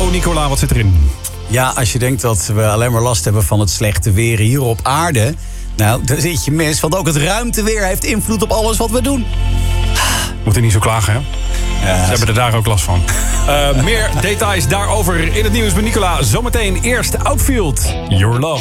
Nicola, wat zit erin? Ja, als je denkt dat we alleen maar last hebben van het slechte weer hier op aarde... Nou, dan zit je mis, want ook het ruimteweer heeft invloed op alles wat we doen. Moet er niet zo klagen, hè? Ja, Ze hebben er daar ook last van. Meer details daarover in het nieuws met Nicola. Zometeen eerst Outfield, Your Love.